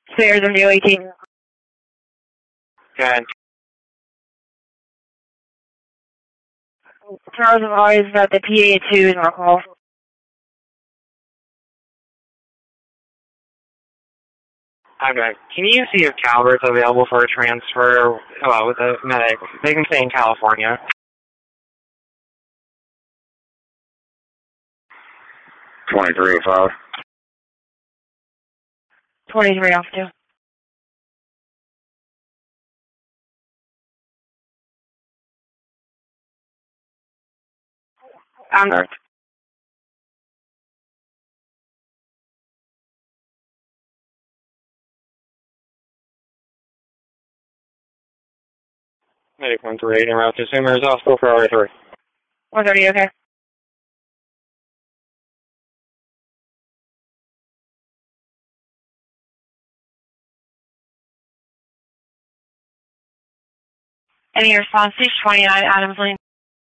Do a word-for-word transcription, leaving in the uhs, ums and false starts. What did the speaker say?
Stairs of New eighteen. Good. Charles of Always at the P A two in Rockwall. Okay. Can you see if Calvert's available for a transfer? Well, with a medic. They can stay in California. twenty-three oh five. twenty-three off two. Um, Alright. Medic one three eight, en route to Summers Hospital for R three. one thirty, okay. Any response to twenty-nine Adams Lane?